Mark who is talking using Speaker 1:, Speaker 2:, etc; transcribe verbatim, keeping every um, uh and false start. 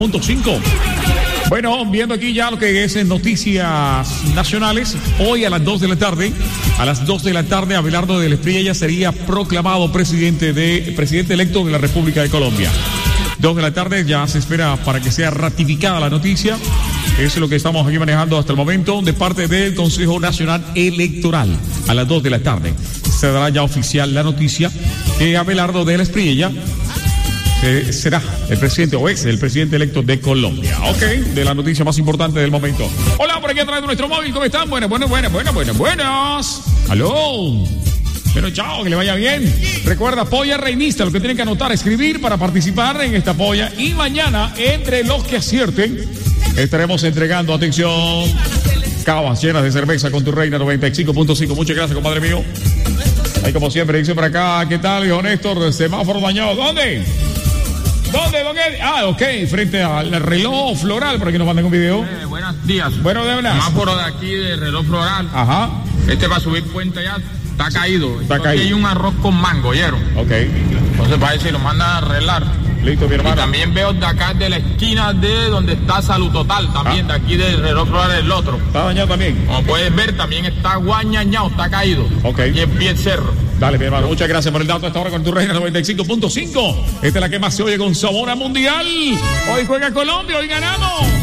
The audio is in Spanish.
Speaker 1: Punto cinco. Bueno, viendo aquí ya lo que es en noticias nacionales, hoy a las dos de la tarde, a las dos de la tarde, Abelardo del Espriella sería proclamado presidente de presidente electo de la República de Colombia. Dos de la tarde ya se espera para que sea ratificada la noticia. Eso es lo que estamos aquí manejando hasta el momento de parte del Consejo Nacional Electoral. A las dos de la tarde se dará ya oficial la noticia que Abelardo del Espriella Eh, será el presidente o es el presidente electo de Colombia. Ok, de la noticia más importante del momento. Hola, por aquí a través de nuestro móvil, ¿cómo están? Buenas, buenas, buenas, buenas, buenas, buenas. Aló. Bueno, chao, que le vaya bien. Recuerda, polla reinista, lo que tienen que anotar, escribir para participar en esta polla. Y mañana, entre los que acierten, estaremos entregando, atención, cavas llenas de cerveza con tu reina noventa y cinco punto cinco. Muchas gracias, compadre mío. Ahí como siempre, dice por acá, ¿qué tal, hijo Néstor? Semáforo dañado, ¿dónde? ¿Dónde, don Ed? Ah, ok, frente al reloj floral, por aquí nos mandan un video.
Speaker 2: Eh, buenos días.
Speaker 1: Bueno, de verdad.
Speaker 2: Semáforo de aquí del reloj floral.
Speaker 1: Ajá.
Speaker 2: Este va a subir puente ya, está caído.
Speaker 1: Está
Speaker 2: Entonces
Speaker 1: caído.
Speaker 2: hay un arroz con mango, ¿oyeron?
Speaker 1: Ok.
Speaker 2: Entonces parece que lo mandan a arreglar.
Speaker 1: Listo, mi hermano.
Speaker 2: Y también veo de acá de la esquina de donde está Salud Total, también
Speaker 1: Ah.
Speaker 2: de aquí del reloj floral el otro.
Speaker 1: ¿Está dañado también?
Speaker 2: Como pueden ver, también está guañañado, está caído.
Speaker 1: Ok.
Speaker 2: Y es bien cerro.
Speaker 1: Dale, mi hermano, muchas gracias por el dato a esta hora con tu reina noventa y cinco punto cinco. Esta es la que más se oye con sabor a mundial. Hoy juega Colombia, hoy ganamos.